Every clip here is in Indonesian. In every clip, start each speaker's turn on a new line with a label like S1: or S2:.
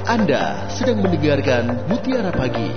S1: Anda sedang mendengarkan Mutiara Pagi.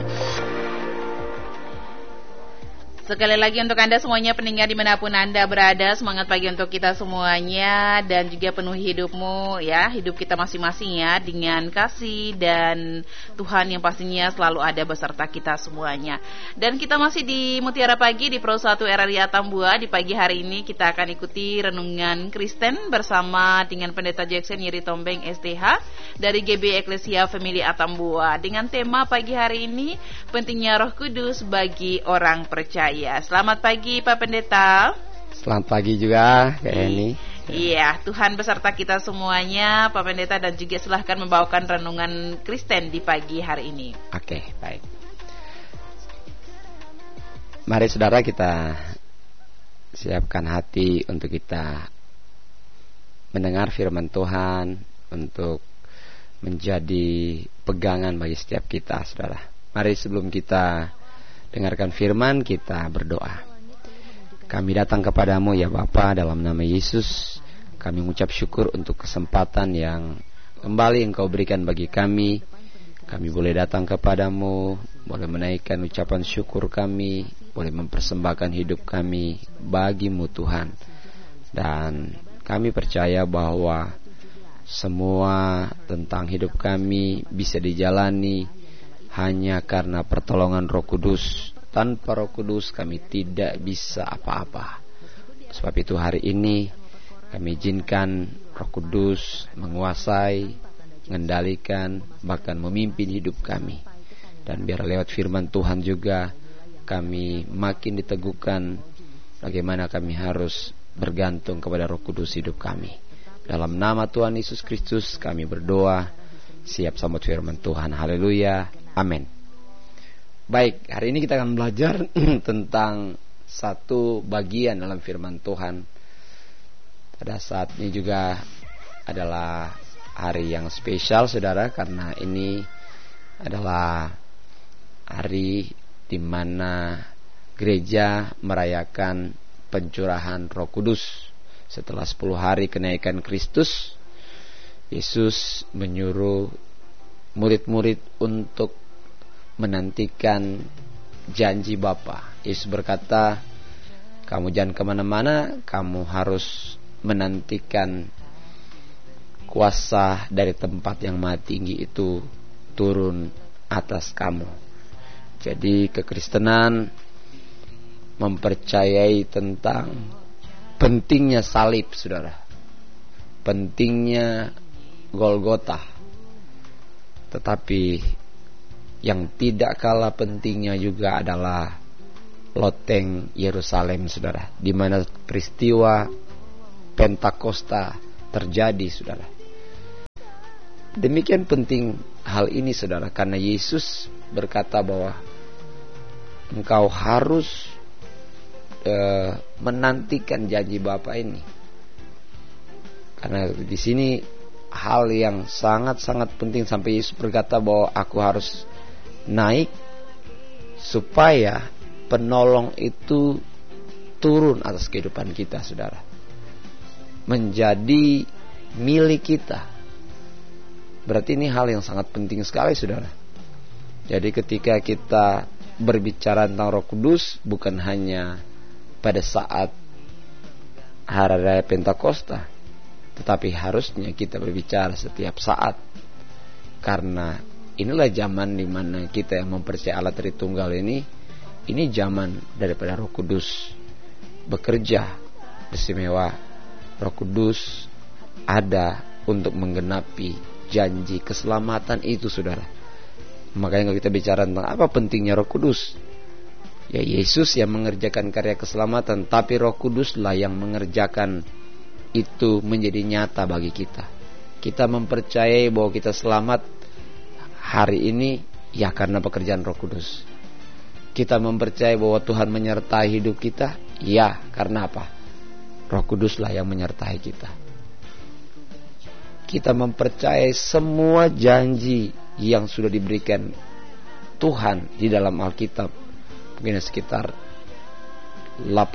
S2: Sekali lagi untuk Anda semuanya pendengar dimanapun Anda berada, semangat pagi untuk kita semuanya. Dan juga penuhi hidupmu ya, hidup kita masing-masing ya, dengan kasih dan Tuhan yang pastinya selalu ada beserta kita semuanya. Dan kita masih di Mutiara Pagi di Pro 1 RRI Atambua. Di pagi hari ini kita akan ikuti renungan Kristen bersama dengan Pendeta Jackson Yeri Tombeng STH dari GB Eklesia Family Atambua. Dengan tema pagi hari ini, pentingnya Roh Kudus bagi orang percaya. Selamat pagi Pak Pendeta.
S3: Selamat pagi juga Kak Eni.
S2: Iya, Tuhan beserta kita semuanya Pak Pendeta, dan juga silahkan membawakan renungan Kristen di pagi hari ini.
S3: Oke, baik. Mari saudara kita siapkan hati untuk kita mendengar firman Tuhan, untuk menjadi pegangan bagi setiap kita saudara. Mari sebelum kita dengarkan firman, kita berdoa. Kami datang kepadamu ya Bapa, dalam nama Yesus. Kami mengucap syukur untuk kesempatan yang kembali Engkau berikan bagi kami. Kami boleh datang kepadamu, boleh menaikkan ucapan syukur kami, boleh mempersembahkan hidup kami bagimu Tuhan. Dan kami percaya bahwa semua tentang hidup kami bisa dijalani hanya karena pertolongan Roh Kudus. Tanpa Roh Kudus kami tidak bisa apa-apa. Sebab itu hari ini kami izinkan Roh Kudus menguasai, mengendalikan, bahkan memimpin hidup kami. Dan biar lewat firman Tuhan juga kami makin diteguhkan bagaimana kami harus bergantung kepada Roh Kudus hidup kami. Dalam nama Tuhan Yesus Kristus kami berdoa. Siap sambut firman Tuhan. Haleluya. Amin. Baik, hari ini kita akan belajar tentang satu bagian dalam firman Tuhan. Pada saat ini juga adalah hari yang spesial saudara, karena ini adalah hari di mana gereja merayakan pencurahan Roh Kudus. Setelah 10 hari kenaikan Kristus, Yesus menyuruh murid-murid untuk menantikan janji Bapa. Yesus berkata, kamu jangan kemana-mana, kamu harus menantikan kuasa dari tempat yang maha tinggi itu turun atas kamu. Jadi kekristenan mempercayai tentang pentingnya salib saudara, pentingnya Golgota. Tetapi yang tidak kalah pentingnya juga adalah loteng Yerusalem saudara, di mana peristiwa Pentakosta terjadi saudara. Demikian penting hal ini saudara, karena Yesus berkata bahwa engkau harus menantikan janji Bapa ini. Karena di sini hal yang sangat-sangat penting, sampai Yesus berkata bahwa aku harus naik supaya penolong itu turun atas kehidupan kita saudara, menjadi milik kita. Berarti ini hal yang sangat penting sekali saudara. Jadi ketika kita berbicara tentang Roh Kudus, bukan hanya pada saat hari raya Pentakosta, tetapi harusnya kita berbicara setiap saat. Karena inilah zaman di mana kita yang mempercayai Allah Tritunggal ini zaman daripada Roh Kudus bekerja istimewa. Roh Kudus ada untuk menggenapi janji keselamatan itu saudara. Makanya kalau kita bicara tentang apa pentingnya Roh Kudus, ya Yesus yang mengerjakan karya keselamatan, tapi Roh Kuduslah yang mengerjakan itu menjadi nyata bagi kita. Kita mempercayai bahwa kita selamat hari ini ya karena pekerjaan Roh Kudus. Kita mempercayai bahwa Tuhan menyertai hidup kita, ya karena apa? Roh Kuduslah yang menyertai kita. Kita mempercayai semua janji yang sudah diberikan Tuhan di dalam Alkitab. Mungkin sekitar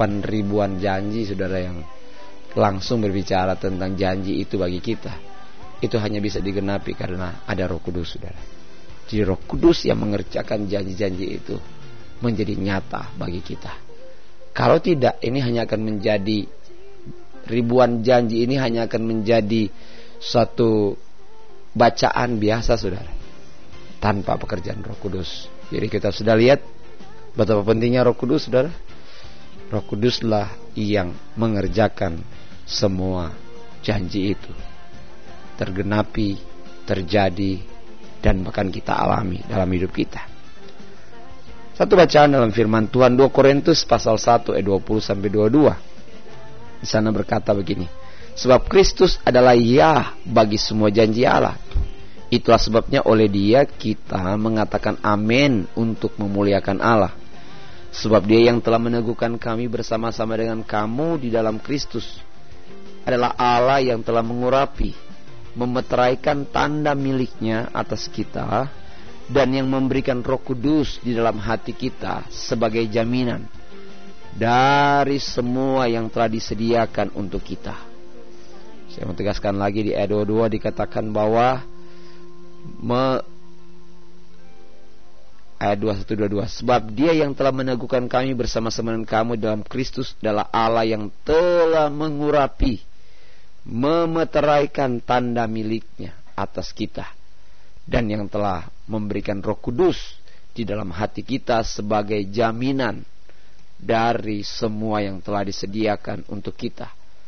S3: 8.000-an janji saudara, yang langsung berbicara tentang janji itu bagi kita. itu hanya bisa digenapi karena ada Roh Kudus, saudara. Jadi Roh Kudus yang mengerjakan janji-janji itu menjadi nyata bagi kita. Kalau tidak, ini hanya akan menjadi ribuan janji, ini hanya akan menjadi suatu bacaan biasa, saudara, tanpa pekerjaan Roh Kudus. Jadi kita sudah lihat betapa pentingnya Roh Kudus, saudara. Roh Kuduslah yang mengerjakan semua janji itu tergenapi, terjadi, dan bahkan kita alami dalam hidup kita. Satu bacaan dalam firman Tuhan 2 Korintus pasal 1 ayat 20 sampai 22. Di sana berkata begini: sebab Kristus adalah ya bagi semua janji Allah. Itulah sebabnya oleh Dia kita mengatakan amin untuk memuliakan Allah. Sebab Dia yang telah meneguhkan kami bersama-sama dengan kamu di dalam Kristus adalah Allah yang telah mengurapi, memeteraikan tanda miliknya atas kita, dan yang memberikan Roh Kudus di dalam hati kita sebagai jaminan dari semua yang telah disediakan untuk kita. Saya mau tegaskan lagi di ayat 22 dikatakan bahwa ayat 21-22, sebab Dia yang telah meneguhkan kami bersama-sama dengan kamu dalam Kristus adalah Allah yang telah mengurapi, memeteraikan tanda miliknya atas kita, dan yang telah memberikan Roh Kudus di dalam hati kita sebagai jaminan dari semua yang telah disediakan untuk kita.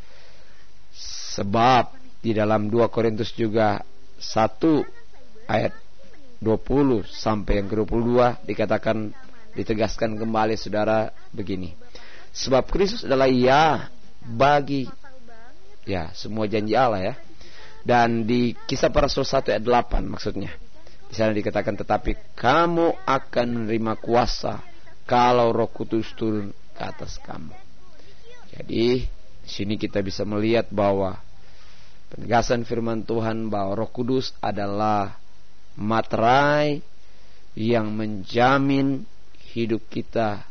S3: Sebab di dalam 2 Korintus juga 1 ayat 20 sampai yang ke-22 dikatakan, ditegaskan kembali, saudara, begini: sebab Kristus adalah ya bagi semua janji Allah, ya. Dan di Kisah Para Rasul 1 ayat 8 maksudnya, di sana dikatakan, tetapi kamu akan menerima kuasa kalau Roh Kudus turun ke atas kamu. Jadi di sini kita bisa melihat bahwa penegasan firman Tuhan bahwa Roh Kudus adalah materai yang menjamin hidup kita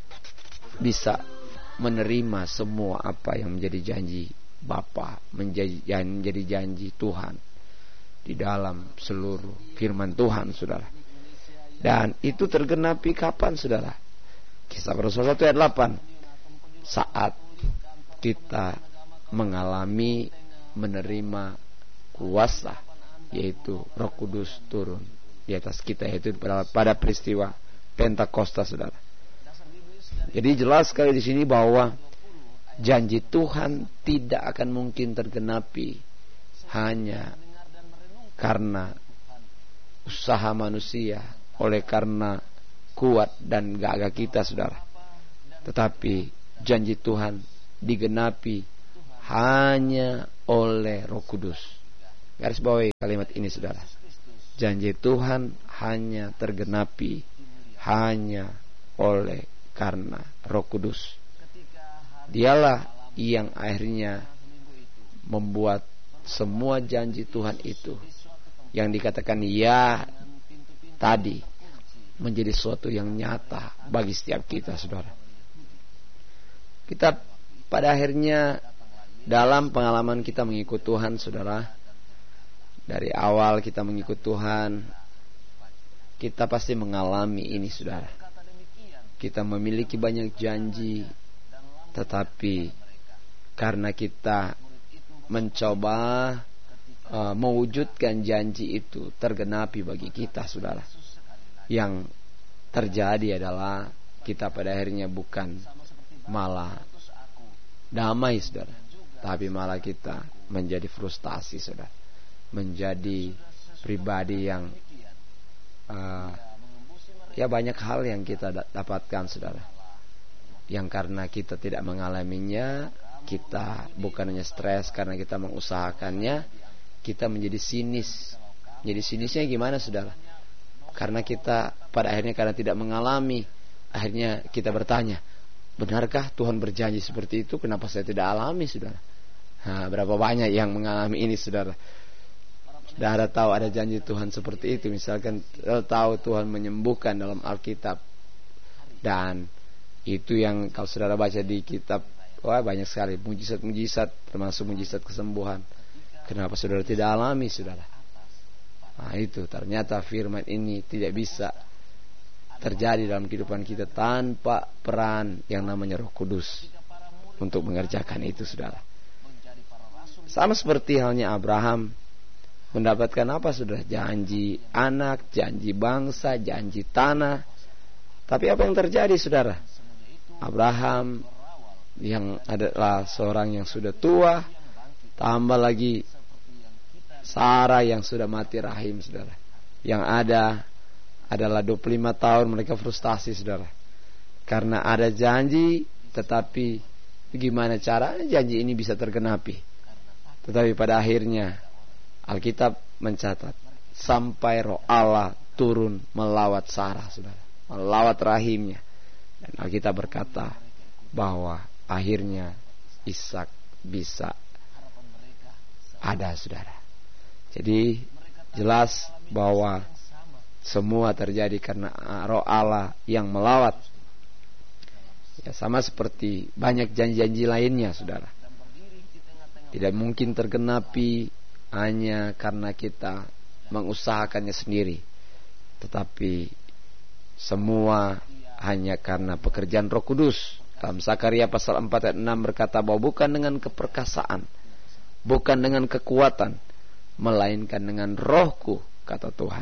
S3: bisa menerima semua apa yang menjadi janji Bapa, menjadi janji Tuhan di dalam seluruh firman Tuhan, saudara. Dan itu tergenapi kapan, saudara? Kisah Para Rasul 1 ayat 8, saat kita mengalami, menerima kuasa, yaitu Roh Kudus turun di atas kita, yaitu pada peristiwa Pentakosta, saudara. Jadi jelas sekali di sini bahwa janji Tuhan tidak akan mungkin tergenapi hanya karena usaha manusia, oleh karena kuat dan gagah kita, saudara. Tetapi janji Tuhan digenapi hanya oleh Roh Kudus. Garis bawahi kalimat ini, saudara. Janji Tuhan hanya tergenapi hanya oleh karena Roh Kudus. Dialah yang akhirnya membuat semua janji Tuhan itu yang dikatakan ya tadi menjadi sesuatu yang nyata bagi setiap kita, saudara. Kita pada akhirnya dalam pengalaman kita mengikut Tuhan, saudara, dari awal kita mengikut Tuhan, kita pasti mengalami ini, saudara. Kita memiliki banyak janji, tetapi karena kita mencoba mewujudkan janji itu tergenapi bagi kita, saudara, yang terjadi adalah kita pada akhirnya bukan malah damai, saudara, tapi malah kita menjadi frustasi, saudara, menjadi pribadi yang banyak hal yang kita dapatkan, saudara, yang karena kita tidak mengalaminya, kita bukan hanya stres karena kita mengusahakannya, kita menjadi sinis. Jadi sinisnya gimana, saudara? Karena kita pada akhirnya karena tidak mengalami, akhirnya kita bertanya, benarkah Tuhan berjanji seperti itu? Kenapa saya tidak alami, saudara? Berapa banyak yang mengalami ini, saudara? Saudara tahu ada janji Tuhan seperti itu. Misalkan tahu Tuhan menyembuhkan dalam Alkitab, dan itu yang kalau saudara baca di kitab, banyak sekali mujizat-mujizat, termasuk mujizat kesembuhan. Kenapa saudara tidak alami, saudara? Nah itu ternyata firman ini tidak bisa terjadi dalam kehidupan kita tanpa peran yang namanya Roh Kudus untuk mengerjakan itu, saudara. Sama seperti halnya Abraham mendapatkan apa, saudara? Janji anak, janji bangsa, janji tanah. Tapi apa yang terjadi, saudara? Abraham yang adalah seorang yang sudah tua, tambah lagi Sarah yang sudah mati rahim, saudara. Yang ada adalah 25 tahun mereka frustasi, saudara. Karena ada janji, tetapi bagaimana caranya janji ini bisa tergenapi? Tetapi pada akhirnya Alkitab mencatat sampai Roh Allah turun melawat Sarah, saudara, melawat rahimnya. Dan Alkitab berkata bahwa akhirnya Ishak bisa ada, saudara. Jadi jelas bahwa semua terjadi karena Roh Allah yang melawat. Ya, sama seperti banyak janji-janji lainnya, saudara. Tidak mungkin tergenapi hanya karena kita mengusahakannya sendiri, tetapi semua hanya karena pekerjaan Roh Kudus. Dalam Zakaria pasal 4 ayat 6 berkata bahwa bukan dengan keperkasaan, bukan dengan kekuatan, melainkan dengan Rohku, kata Tuhan.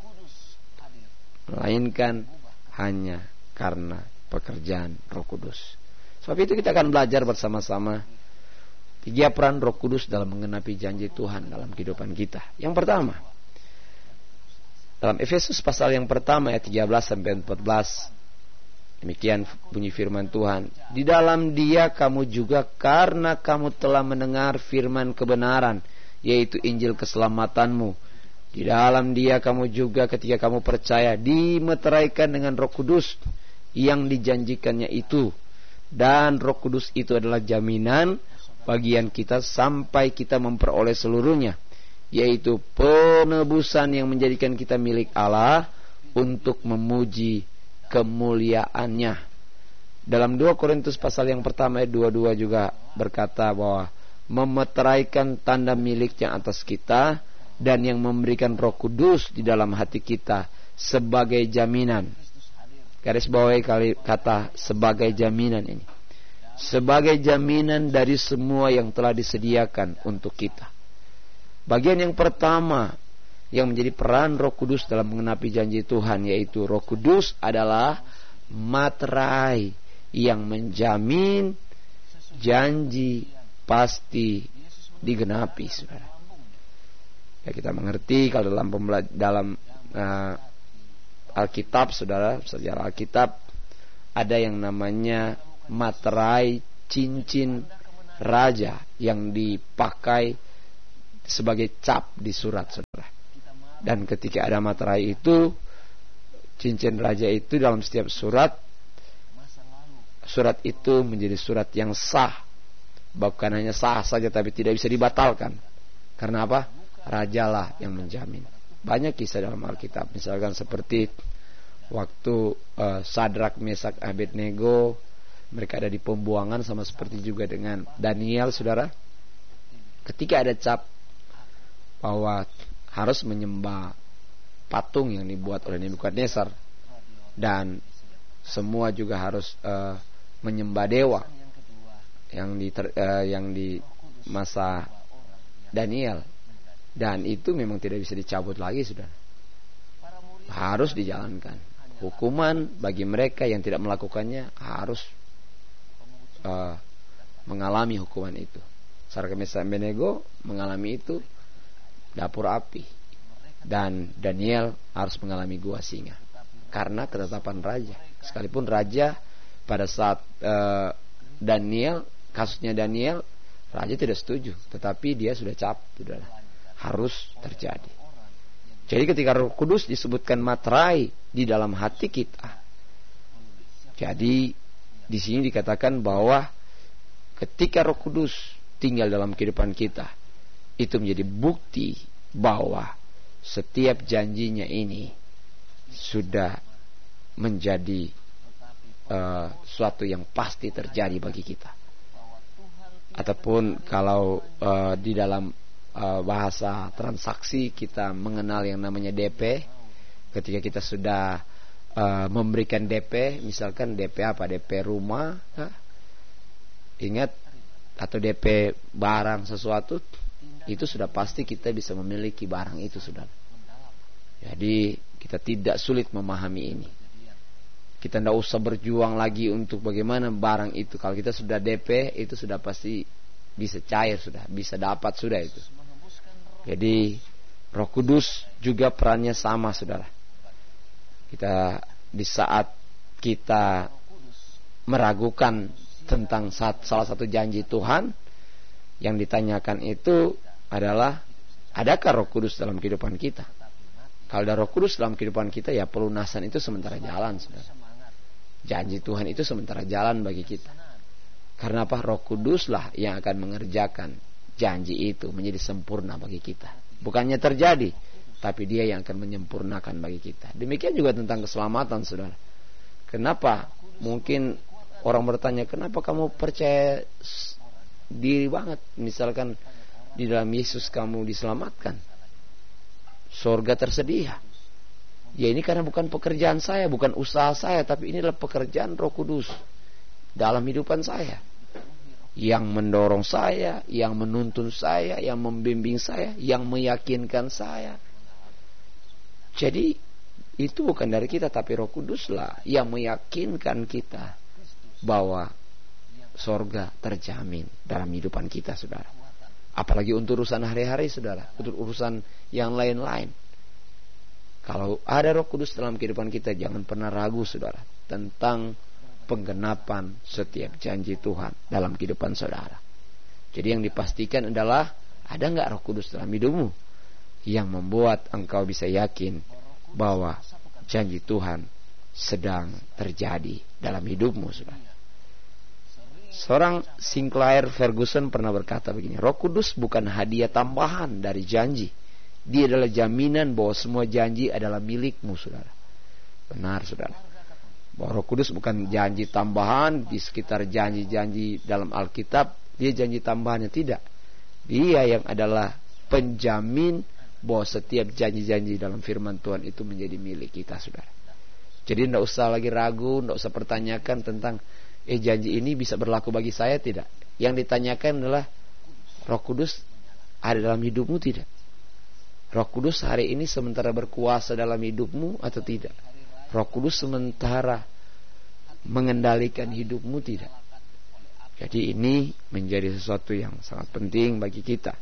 S3: Melainkan hanya karena pekerjaan Roh Kudus. Sebab itu kita akan belajar bersama-sama 3 peran Roh Kudus dalam mengenapi janji Tuhan dalam kehidupan kita. Yang pertama, dalam Efesus pasal yang pertama ayat 13 sampai 14, demikian bunyi firman Tuhan. Di dalam Dia kamu juga, karena kamu telah mendengar firman kebenaran, yaitu Injil keselamatanmu. Di dalam Dia kamu juga ketika kamu percaya dimeteraikan dengan Roh Kudus yang dijanjikannya itu. Dan Roh Kudus itu adalah jaminan bagian kita sampai kita memperoleh seluruhnya, yaitu penebusan yang menjadikan kita milik Allah untuk memuji kemuliaannya. Dalam 2 Korintus pasal yang pertama ayat 22 juga berkata bahwa memeteraikan tanda miliknya atas kita dan yang memberikan Roh Kudus di dalam hati kita sebagai jaminan. Garis bawahi kata sebagai jaminan ini. Sebagai jaminan dari semua yang telah disediakan untuk kita. Bagian yang pertama yang menjadi peran Roh Kudus dalam mengenapi janji Tuhan, yaitu Roh Kudus adalah materai yang menjamin janji pasti digenapi, saudara. Ya, kita mengerti kalau dalam Alkitab, saudara, sejarah Alkitab ada yang namanya materai cincin raja yang dipakai sebagai cap di surat, saudara. Dan ketika ada materai itu, cincin raja itu dalam setiap surat itu menjadi surat yang sah. Bukan hanya sah saja, tapi tidak bisa dibatalkan. Karena apa? Rajalah yang menjamin. Banyak kisah dalam Alkitab, misalkan seperti waktu Sadrak, Mesak, Abednego, mereka ada di pembuangan, sama seperti juga dengan Daniel, saudara. Ketika ada cap bahwa harus menyembah patung yang dibuat oleh Nebukadnezar, dan semua juga harus menyembah dewa yang di masa Daniel, dan itu memang tidak bisa dicabut lagi, saudara. Harus dijalankan. Hukuman bagi mereka yang tidak melakukannya harus mengalami hukuman itu. Sadrak, Mesak, Abednego mengalami itu, dapur api, dan Daniel harus mengalami gua singa karena ketetapan raja. Sekalipun raja pada saat Daniel, kasusnya Daniel, raja tidak setuju, tetapi dia sudah cap, sudah harus terjadi. Jadi ketika Roh Kudus disebutkan materai di dalam hati kita, jadi di sini dikatakan bahwa ketika Roh Kudus tinggal dalam kehidupan kita, itu menjadi bukti bahwa setiap janjinya ini sudah menjadi suatu yang pasti terjadi bagi kita. Ataupun kalau di dalam bahasa transaksi kita mengenal yang namanya DP. Ketika kita sudah memberikan DP, misalkan DP apa? DP rumah, ingat, atau DP barang sesuatu, itu sudah pasti kita bisa memiliki barang itu, saudara. Jadi kita tidak sulit memahami ini. Kita tidak usah berjuang lagi untuk bagaimana barang itu. Kalau kita sudah DP, itu sudah pasti bisa cair, sudah bisa dapat, sudah itu. Jadi Roh Kudus juga perannya sama, saudara. Kita di saat kita meragukan tentang salah satu janji Tuhan, yang ditanyakan itu adalah, adakah Roh Kudus dalam kehidupan kita? Kalau ada Roh Kudus dalam kehidupan kita, ya pelunasan itu sementara jalan, saudara. Janji Tuhan itu sementara jalan bagi kita. Karena apa? Roh Kuduslah yang akan mengerjakan janji itu menjadi sempurna bagi kita. Bukannya terjadi, tapi Dia yang akan menyempurnakan bagi kita. Demikian juga tentang keselamatan, saudara. Kenapa? Mungkin orang bertanya, kenapa kamu percaya diri banget? Misalkan di dalam Yesus kamu diselamatkan, surga tersedia. Ya ini karena bukan pekerjaan saya, bukan usaha saya, tapi ini adalah pekerjaan Roh Kudus dalam hidupan saya, yang mendorong saya, yang menuntun saya, yang membimbing saya, yang meyakinkan saya. Jadi itu bukan dari kita, tapi Roh Kuduslah yang meyakinkan kita bahwa sorga terjamin dalam hidupan kita, saudara. Apalagi untuk urusan hari-hari, saudara, untuk urusan yang lain-lain. Kalau ada Roh Kudus dalam kehidupan kita, jangan pernah ragu, saudara, tentang penggenapan setiap janji Tuhan dalam kehidupan saudara. Jadi yang dipastikan adalah, ada enggak Roh Kudus dalam hidupmu yang membuat engkau bisa yakin bahwa janji Tuhan sedang terjadi dalam hidupmu, saudara. Seorang Sinclair Ferguson pernah berkata begini, Roh Kudus bukan hadiah tambahan dari janji. Dia adalah jaminan bahwa semua janji adalah milikmu, saudara. Benar, saudara. Bahwa Roh Kudus bukan janji tambahan di sekitar janji-janji dalam Alkitab. Dia janji tambahannya, tidak. Dia yang adalah penjamin bahwa setiap janji-janji dalam firman Tuhan itu menjadi milik kita, saudara. Jadi tidak usah lagi ragu, tidak usah pertanyakan tentang janji ini bisa berlaku bagi saya, tidak. Yang ditanyakan adalah, Roh Kudus ada dalam hidupmu, tidak? Roh Kudus hari ini sementara berkuasa dalam hidupmu atau tidak? Roh Kudus sementara mengendalikan hidupmu, tidak? Jadi ini menjadi sesuatu yang sangat penting bagi kita.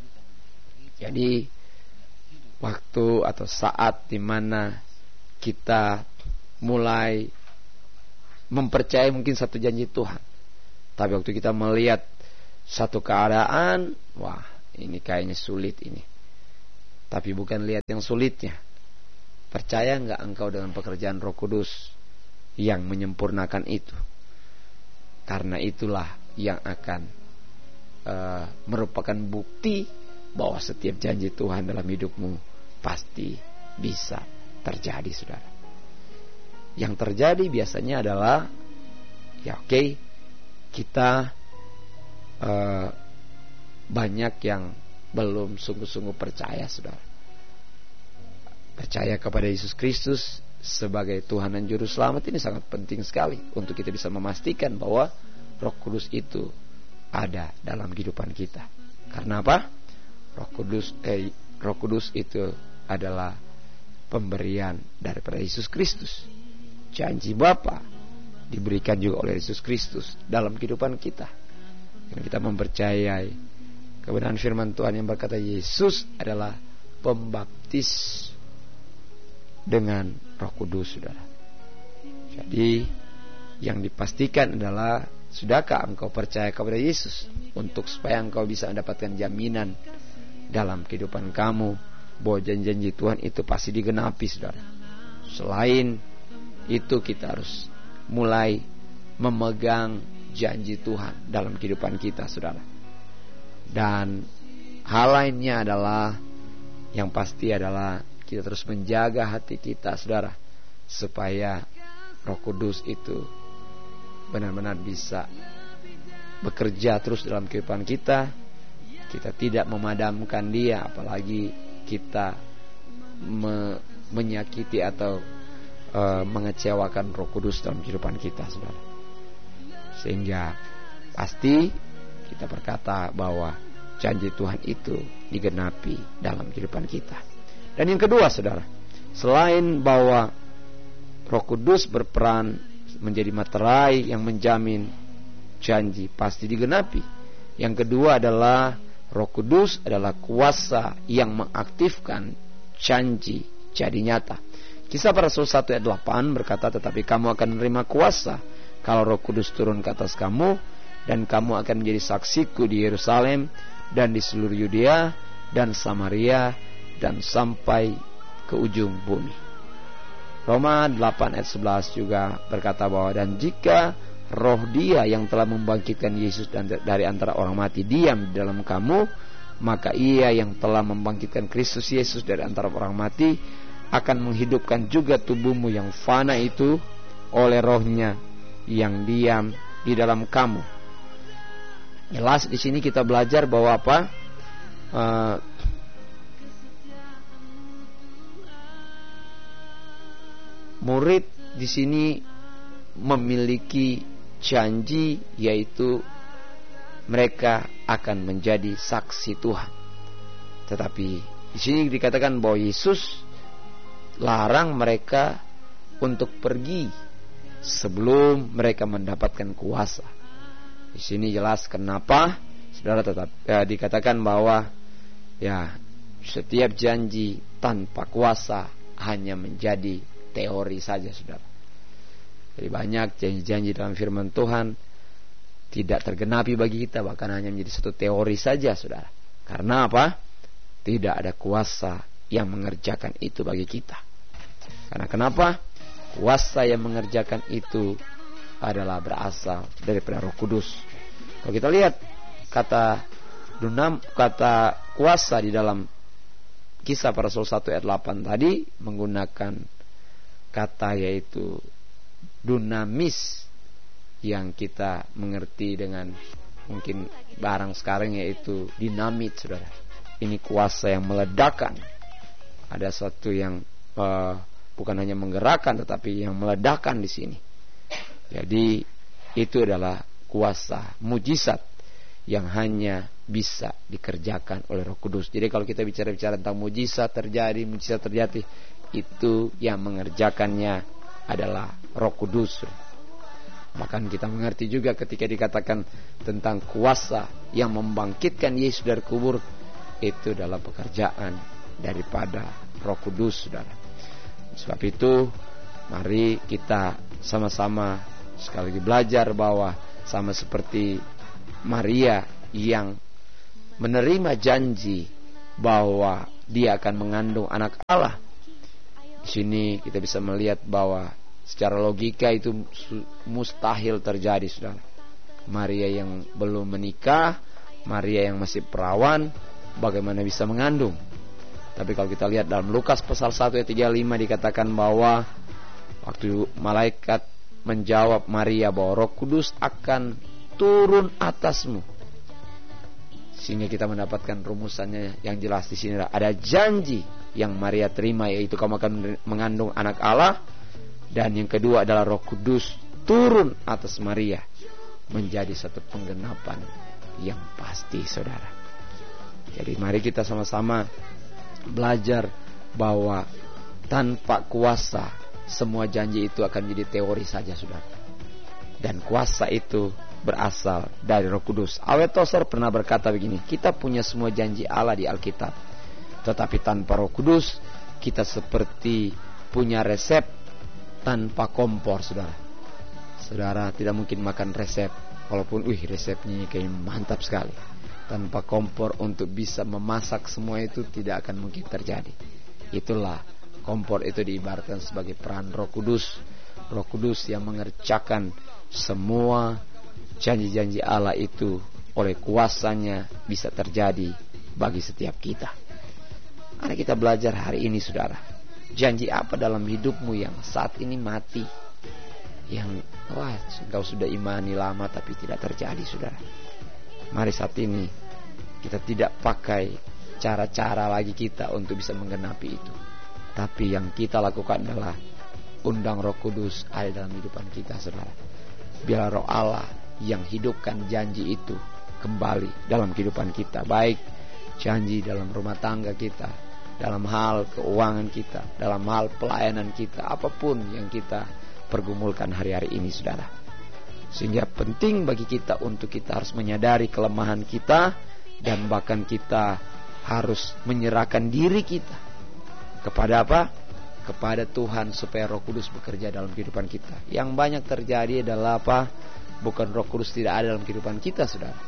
S3: Jadi waktu atau saat di mana kita mulai mempercayai mungkin satu janji Tuhan, tapi waktu kita melihat satu keadaan, wah ini kayaknya sulit ini. Tapi bukan lihat yang sulitnya. Percaya enggak engkau dengan pekerjaan Roh Kudus yang menyempurnakan itu? Karena itulah yang akan merupakan bukti bahwa setiap janji Tuhan dalam hidupmu pasti bisa terjadi, saudara. Yang terjadi biasanya adalah, ya oke, kita banyak yang belum sungguh-sungguh percaya, saudara. Percaya kepada Yesus Kristus sebagai Tuhan dan Juru Selamat ini sangat penting sekali untuk kita bisa memastikan bahwa Roh Kudus itu ada dalam kehidupan kita. Karena apa? Roh Kudus itu adalah pemberian daripada Yesus Kristus. Janji Bapa diberikan juga oleh Yesus Kristus dalam kehidupan kita. Dan kita mempercayai kebenaran firman Tuhan yang berkata Yesus adalah pembaptis dengan Roh Kudus, saudara. Jadi yang dipastikan adalah, sudahkah engkau percaya kepada Yesus untuk supaya engkau bisa mendapatkan jaminan dalam kehidupan kamu bahwa janji-janji Tuhan itu pasti digenapi, saudara. Selain itu kita harus mulai memegang janji Tuhan dalam kehidupan kita, saudara. Dan hal lainnya adalah, yang pasti adalah kita terus menjaga hati kita, saudara, supaya Roh Kudus itu benar-benar bisa bekerja terus dalam kehidupan kita, kita tidak memadamkan dia, apalagi kita menyakiti atau mengecewakan Roh Kudus dalam kehidupan kita, saudara. Sehingga pasti kita berkata bahwa janji Tuhan itu digenapi dalam kehidupan kita. Dan yang kedua, saudara, selain bahwa Roh Kudus berperan menjadi materai yang menjamin janji pasti digenapi, yang kedua adalah Roh Kudus adalah kuasa yang mengaktifkan janji jadi nyata. Kisah Para Rasul 1 ayat 8 berkata, tetapi kamu akan menerima kuasa kalau Roh Kudus turun ke atas kamu, dan kamu akan menjadi saksiku di Yerusalem dan di seluruh Yudea dan Samaria dan sampai ke ujung bumi. Roma 8 ayat 11 juga berkata bahwa, dan jika roh dia yang telah membangkitkan Yesus dari antara orang mati diam di dalam kamu, maka ia yang telah membangkitkan Kristus Yesus dari antara orang mati akan menghidupkan juga tubuhmu yang fana itu oleh rohnya yang diam di dalam kamu. Jelas di sini kita belajar bahwa apa? Murid di sini memiliki janji, yaitu mereka akan menjadi saksi Tuhan. Tetapi di sini dikatakan bahwa Yesus larang mereka untuk pergi sebelum mereka mendapatkan kuasa. Di sini jelas kenapa, saudara, tetap dikatakan bahwa setiap janji tanpa kuasa hanya menjadi teori saja, saudara. Jadi banyak janji-janji dalam firman Tuhan tidak tergenapi bagi kita, bahkan hanya menjadi satu teori saja, saudara. Karena apa? Tidak ada kuasa yang mengerjakan itu bagi kita. Karena kenapa? Kuasa yang mengerjakan itu adalah berasal daripada Roh Kudus. Kalau kita lihat kata kuasa di dalam Kisah Para Rasul 1 ayat 8 tadi menggunakan kata yaitu dunamis, yang kita mengerti dengan mungkin barang sekarang yaitu dinamit, saudara. Ini kuasa yang meledakkan. Ada sesuatu yang bukan hanya menggerakkan tetapi yang meledakkan di sini. Jadi itu adalah kuasa mujizat yang hanya bisa dikerjakan oleh Roh Kudus. Jadi kalau kita bicara tentang mujizat terjadi, itu yang mengerjakannya adalah Roh Kudus. Maka kita mengerti juga ketika dikatakan tentang kuasa yang membangkitkan Yesus dari kubur, itu adalah pekerjaan daripada Roh Kudus, saudara. Sebab itu mari kita sama-sama sekali lagi belajar bahwa sama seperti Maria yang menerima janji bahwa dia akan mengandung anak Allah. Di sini kita bisa melihat bahwa secara logika itu mustahil terjadi, saudara. Maria yang belum menikah, Maria yang masih perawan, bagaimana bisa mengandung? Tapi kalau kita lihat dalam Lukas pasal 1 ayat 35 dikatakan bahwa waktu malaikat menjawab Maria bahwa Roh Kudus akan turun atasmu, sehingga kita mendapatkan rumusannya yang jelas di sini. Ada janji yang Maria terima, yaitu kamu akan mengandung anak Allah, dan yang kedua adalah Roh Kudus turun atas Maria, menjadi satu penggenapan yang pasti, saudara. Jadi mari kita sama-sama belajar bahwa tanpa kuasa semua janji itu akan jadi teori saja, saudara. Dan kuasa itu berasal dari Roh Kudus. Awet Tozer pernah berkata begini, kita punya semua janji Allah di Alkitab, tetapi tanpa Roh Kudus kita seperti punya resep tanpa kompor, saudara. Saudara tidak mungkin makan resep, walaupun resepnya kayak mantap sekali. Tanpa kompor untuk bisa memasak semua itu tidak akan mungkin terjadi. Itulah kompor itu diibaratkan sebagai peran Roh Kudus. Roh Kudus yang mengerjakan semua janji-janji Allah itu oleh kuasanya bisa terjadi bagi setiap kita. Mari kita belajar hari ini, saudara. Janji apa dalam hidupmu yang saat ini mati, yang engkau sudah imani lama tapi tidak terjadi, saudara? Mari saat ini Kita tidak pakai cara-cara lagi kita untuk bisa menggenapi itu. Tapi yang kita lakukan adalah undang Roh Kudus ada dalam kehidupan kita, saudara. Biar Roh Allah yang hidupkan janji itu kembali dalam kehidupan kita. Baik janji dalam rumah tangga kita, dalam hal keuangan kita, dalam hal pelayanan kita, apapun yang kita pergumulkan hari-hari ini, saudara. Sehingga penting bagi kita untuk kita harus menyadari kelemahan kita, dan bahkan kita harus menyerahkan diri kita kepada apa? Kepada Tuhan, supaya Roh Kudus bekerja dalam kehidupan kita. Yang banyak terjadi adalah apa? Bukan Roh Kudus tidak ada dalam kehidupan kita, saudara,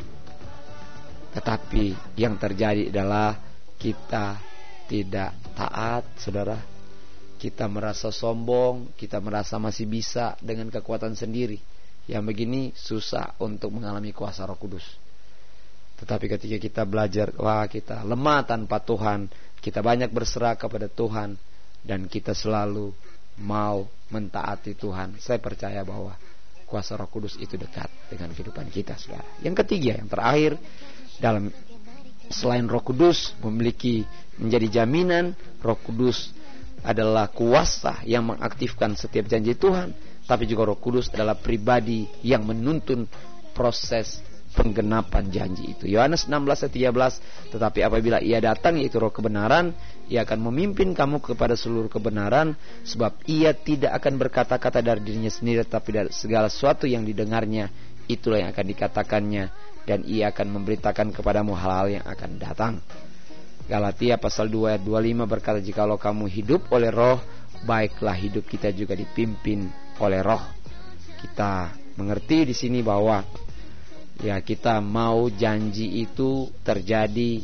S3: tetapi yang terjadi adalah kita tidak taat, saudara. Kita merasa sombong, kita merasa masih bisa dengan kekuatan sendiri. Yang begini susah untuk mengalami kuasa Roh Kudus. Tetapi ketika kita belajar, kita lemah tanpa Tuhan, kita banyak berserah kepada Tuhan, dan kita selalu mau mentaati Tuhan, saya percaya bahwa kuasa Roh Kudus itu dekat dengan kehidupan kita, saudara. Yang ketiga, yang terakhir, dalam selain Roh Kudus memiliki menjadi jaminan, Roh Kudus adalah kuasa yang mengaktifkan setiap janji Tuhan, tapi juga Roh Kudus adalah pribadi yang menuntun proses penggenapan janji itu. Yohanes 16:13, tetapi apabila Ia datang, yaitu Roh kebenaran, Ia akan memimpin kamu kepada seluruh kebenaran, sebab Ia tidak akan berkata-kata dari dirinya sendiri, tapi dari segala sesuatu yang didengarnya, itulah yang akan dikatakannya, dan Ia akan memberitakan kepadamu hal-hal yang akan datang. Galatia pasal 2 ayat 25 berkata, jikalau kamu hidup oleh Roh, baiklah hidup kita juga dipimpin oleh Roh. Kita mengerti di sini bahwa kita mau janji itu terjadi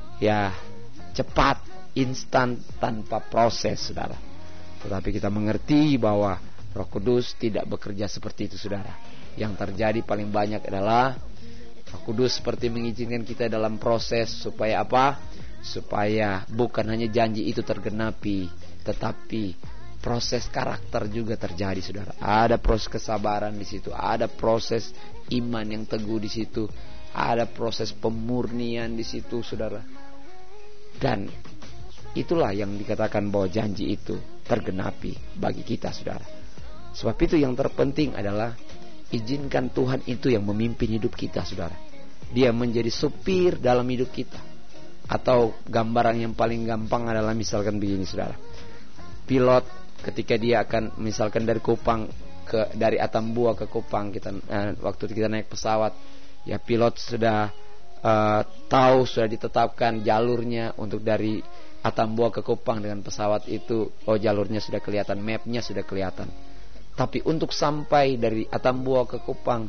S3: cepat, instan, tanpa proses, saudara. Tetapi kita mengerti bahwa Roh Kudus tidak bekerja seperti itu, saudara. Yang terjadi paling banyak adalah Roh Kudus seperti mengizinkan kita dalam proses supaya apa? Supaya bukan hanya janji itu tergenapi, tetapi proses karakter juga terjadi, saudara. Ada proses kesabaran di situ, ada proses iman yang teguh di situ, ada proses pemurnian di situ, saudara. Dan itulah yang dikatakan bahwa janji itu tergenapi bagi kita, saudara. Sebab itu yang terpenting adalah izinkan Tuhan itu yang memimpin hidup kita, saudara. Dia menjadi supir dalam hidup kita. Atau gambaran yang paling gampang adalah misalkan begini, saudara. Pilot ketika dia akan misalkan dari Kupang dari Atambua ke Kupang, waktu kita naik pesawat, pilot sudah tahu, sudah ditetapkan jalurnya untuk dari Atambua ke Kupang dengan pesawat itu. Jalurnya sudah kelihatan, mapnya sudah kelihatan. Tapi untuk sampai dari Atambua ke Kupang,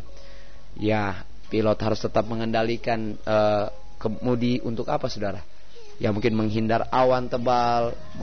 S3: pilot harus tetap mengendalikan kemudi untuk apa, saudara? Mungkin menghindar awan tebal,